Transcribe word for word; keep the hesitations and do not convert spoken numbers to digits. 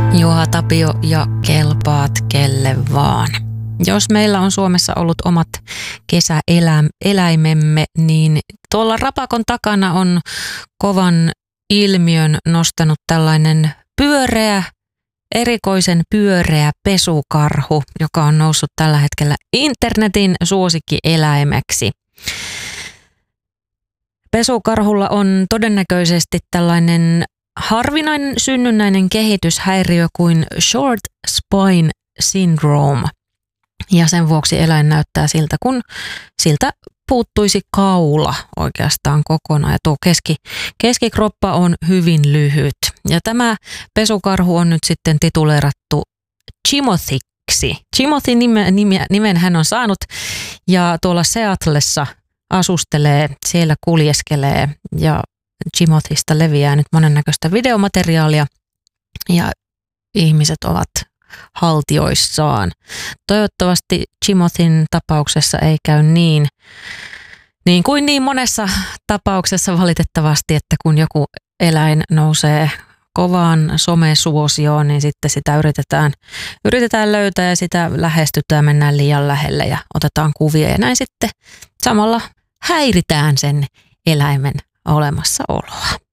Juha Tapio ja kelpaat kelle vaan. Jos meillä on Suomessa ollut omat kesäeläimemme, niin tuolla rapakon takana on kovan ilmiön nostanut tällainen pyöreä, erikoisen pyöreä pesukarhu, joka on noussut tällä hetkellä internetin suosikkieläimeksi. Pesukarhulla on todennäköisesti tällainen harvinainen synnynnäinen kehityshäiriö kuin short spine syndrome. Ja sen vuoksi eläin näyttää siltä, kun siltä puuttuisi kaula oikeastaan kokonaan. Ja tuo keski, keskikroppa on hyvin lyhyt. Ja tämä pesukarhu on nyt sitten tituleerattu Chimothyksi. Chimothy nime, nime, nimen hän on saanut ja tuolla Seattlessa asustelee, siellä kuljeskelee ja Chimothysta leviää nyt monennäköistä videomateriaalia ja ihmiset ovat haltioissaan. Toivottavasti Chimothyn tapauksessa ei käy niin, niin kuin niin monessa tapauksessa valitettavasti, että kun joku eläin nousee kovaan somesuosioon, niin sitten sitä yritetään, yritetään löytää ja sitä lähestytään, mennään liian lähelle ja otetaan kuvia ja näin sitten samalla häiritään sen eläimen olemassaoloa.